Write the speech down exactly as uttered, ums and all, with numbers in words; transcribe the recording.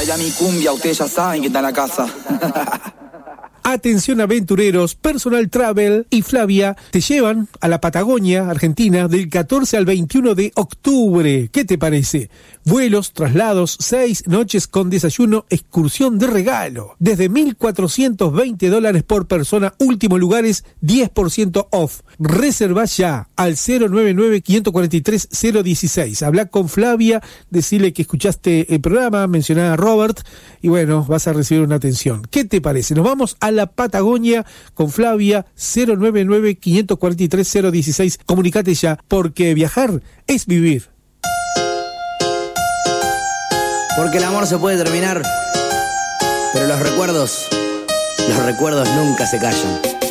baila mi cumbia, ustedes ya saben que está en la casa. Atención aventureros, Personal Travel y Flavia te llevan a la Patagonia, Argentina, del catorce al veintiuno de octubre. ¿Qué te parece? Vuelos, traslados, seis noches con desayuno, excursión de regalo. Desde mil cuatrocientos veinte dólares por persona, últimos lugares, diez por ciento off. Reserva ya al cero nueve nueve, cinco cuatro tres, cero uno seis. Habla con Flavia, decirle que escuchaste el programa, mencioná a Robert y bueno, vas a recibir una atención. ¿Qué te parece? Nos vamos a la Patagonia con Flavia, cero nueve nueve, cinco cuatro tres, cero uno seis. Comunicate ya, porque viajar es vivir. Porque el amor se puede terminar, pero los recuerdos, los recuerdos nunca se callan.